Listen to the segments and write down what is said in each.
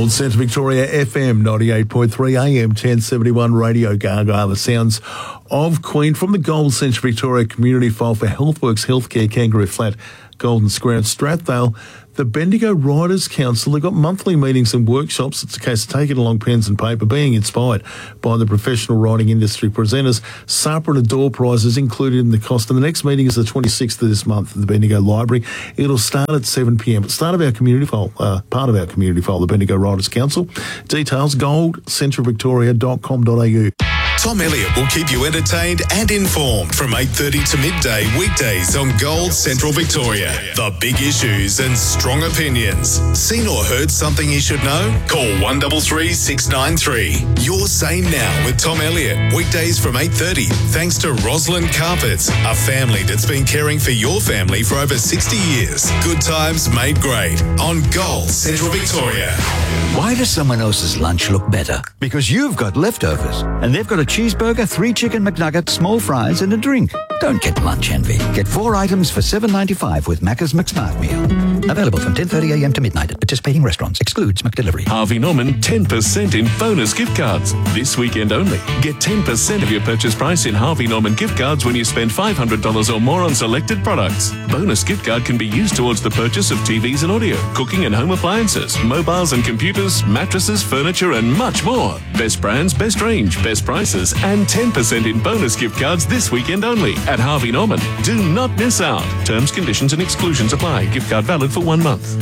Gold Centre Victoria FM 98.3 AM 1071 Radio Gaga. The sounds of Queen from the Gold Centre Victoria Community File for Healthworks Healthcare, Kangaroo Flat, Golden Square and Strathdale. The Bendigo Riders Council, they've got monthly meetings and workshops. It's a case of taking along pens and paper, being inspired by the professional riding industry presenters. Sapa and Adore prizes included in the cost. And the next meeting is the 26th of this month at the Bendigo Library. It'll start at 7 p.m. It's start of our community file, part of our community file, the Bendigo Riders Council. Details, goldcentralvictoria.com.au. Tom Elliott will keep you entertained and informed from 8:30 to midday weekdays on Gold Central Victoria. The big issues and strong opinions. Seen or heard something you should know? Call 133 693. Your Say Now with Tom Elliott. Weekdays from 8:30. Thanks to Roslyn Carpets, a family that's been caring for your family for over 60 years. Good times made great on Gold Central Victoria. Why does someone else's lunch look better? Because you've got leftovers and they've got a cheeseburger, 3 chicken McNuggets, small fries and a drink. Don't get lunch envy. Get 4 items for $7.95 with Macca's McSmart Meal. Available from 10:30 a.m. to midnight at participating restaurants. Excludes McDelivery. Harvey Norman 10% in bonus gift cards. This weekend only. Get 10% of your purchase price in Harvey Norman gift cards when you spend $500 or more on selected products. Bonus gift card can be used towards the purchase of TVs and audio, cooking and home appliances, mobiles and computers, mattresses, furniture and much more. Best brands, best range, best prices and 10% in bonus gift cards this weekend only at Harvey Norman. Do not miss out. Terms, conditions and exclusions apply. Gift card valid for 1 month.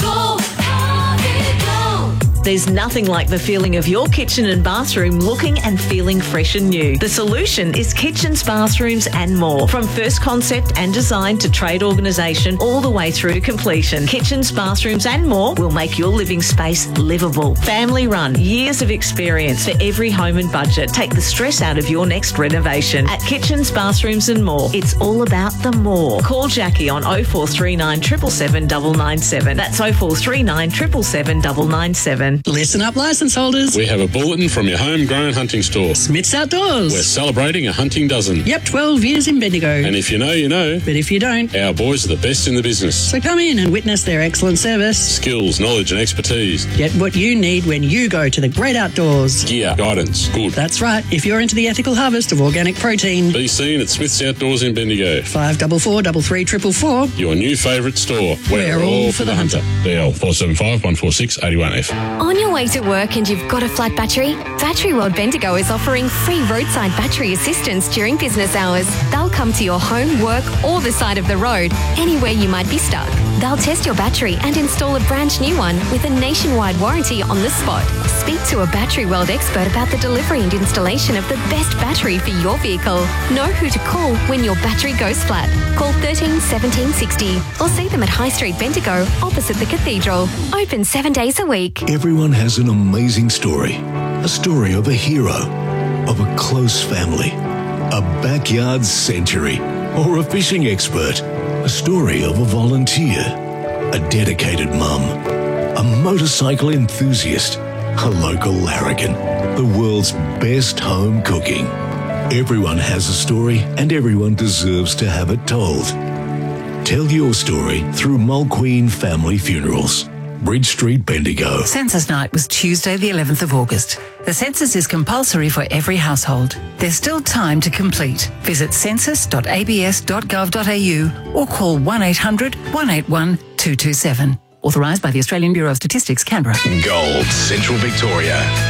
There's nothing like the feeling of your kitchen and bathroom looking and feeling fresh and new. The solution is kitchens, bathrooms and more. From first concept and design to trade organisation all the way through to completion. Kitchens, bathrooms and more will make your living space livable. Family run, years of experience for every home and budget. Take the stress out of your next renovation. At Kitchens, Bathrooms and More, it's all about the more. Call Jackie on 0439 777 997. That's 0439 777 997. Listen up, licence holders. We have a bulletin from your homegrown hunting store. Smith's Outdoors. We're celebrating a hunting dozen. Yep, 12 years in Bendigo. And if you know, you know. But if you don't, our boys are the best in the business. So come in and witness their excellent service. Skills, knowledge and expertise. Get what you need when you go to the great outdoors. Gear, guidance, good. That's right. If you're into the ethical harvest of organic protein. Be seen at Smith's Outdoors in Bendigo. 544 33444. Your new favourite store. We're all for the hunter. DL 475 146 81F. On your way to work and you've got a flat battery? Battery World Bendigo is offering free roadside battery assistance during business hours. They'll come to your home, work or the side of the road, anywhere you might be stuck. They'll test your battery and install a brand new one with a nationwide warranty on the spot. Speak to a Battery World expert about the delivery and installation of the best battery for your vehicle. Know who to call when your battery goes flat. Call 13 17 60 or see them at High Street Bendigo opposite the Cathedral. Open 7 days a week. Everyone has an amazing story. A story of a hero, of a close family, a backyard century, or a fishing expert. A story of a volunteer, a dedicated mum, a motorcycle enthusiast, a local larrikin, the world's best home cooking. Everyone has a story and everyone deserves to have it told. Tell your story through Mulqueen Family Funerals. Bridge Street, Bendigo. Census night was Tuesday the 11th of August. The census is compulsory for every household. There's still time to complete. Visit census.abs.gov.au or call 1800 181 227. Authorised by the Australian Bureau of Statistics, Canberra. Gold Central Victoria.